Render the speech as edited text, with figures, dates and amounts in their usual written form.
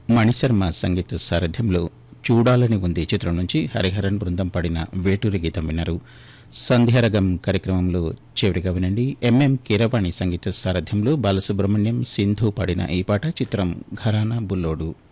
మణిశర్మ సంగీత సారథ్యంలో చూడాలని ఉంది చిత్రం నుంచి హరిహరన్ బృందం పాడిన వేటూరి గీతం విన్నారు. సంధ్యారగం కార్యక్రమంలో చివరిగా వినండి. ఎంఎం కీరవాణి సంగీత సారథ్యంలో బాలసుబ్రహ్మణ్యం సింధు పాడిన ఈ పాట. చిత్రం ఘరానా బుల్లోడు.